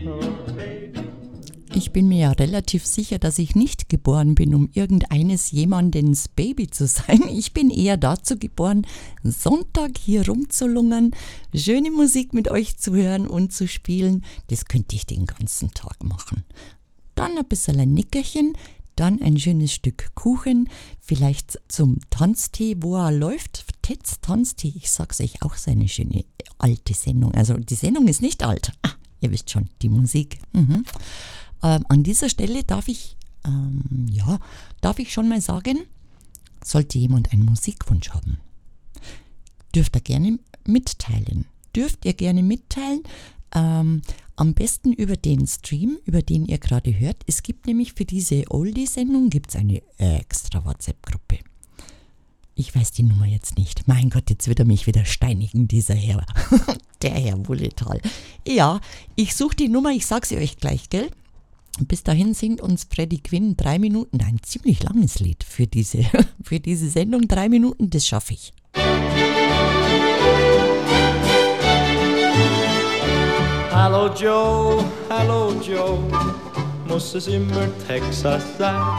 Ich bin mir ja relativ sicher, dass ich nicht geboren bin, um irgendeines jemandens Baby zu sein. Ich bin eher dazu geboren, Sonntag hier rumzulungern, schöne Musik mit euch zu hören und zu spielen. Das könnte ich den ganzen Tag machen. Dann ein bisschen ein Nickerchen, dann ein schönes Stück Kuchen, vielleicht zum Tanztee, wo er läuft. Ted's Tanztee, ich sag's euch, auch so eine schöne alte Sendung. Also die Sendung ist nicht alt. Ihr wisst schon, die Musik. An dieser Stelle darf ich schon mal sagen, sollte jemand einen Musikwunsch haben, dürft ihr gerne mitteilen. Am besten über den Stream, über den ihr gerade hört. Es gibt nämlich für diese Oldie-Sendung gibt's eine extra WhatsApp-Gruppe. Ich weiß die Nummer jetzt nicht. Mein Gott, jetzt wird er mich wieder steinigen, dieser Herr. Der Herr Wulletal. Ja, ich suche die Nummer, ich sag sie euch gleich, gell? Bis dahin singt uns Freddie Quinn 3 Minuten, ein ziemlich langes Lied für diese Sendung. 3 Minuten, das schaffe ich. Hallo Joe, muss es immer Texas sein?